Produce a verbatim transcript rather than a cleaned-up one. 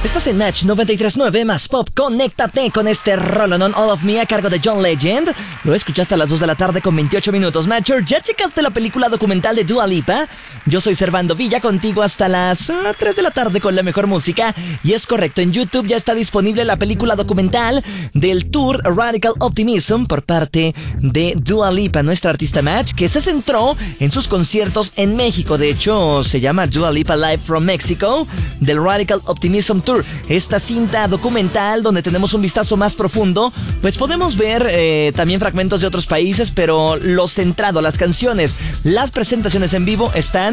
Estás en Match noventa y tres punto nueve más Pop. Conéctate con este Roll On All of Me a cargo de John Legend. Lo escuchaste a las dos de la tarde con veintiocho minutos. Matcher, ¿ya checaste la película documental de Dua Lipa? Yo soy Servando Villa, contigo hasta las uh, tres de la tarde con la mejor música. Y es correcto, en YouTube ya está disponible la película documental del tour Radical Optimism por parte de Dua Lipa, nuestra artista Match, que se centró en sus conciertos en México. De hecho, se llama Dua Lipa Live from Mexico, del Radical Optimism Tour. Esta cinta documental donde tenemos un vistazo más profundo, pues podemos ver eh, también fragmentos de otros países, pero lo centrado, las canciones, las presentaciones en vivo están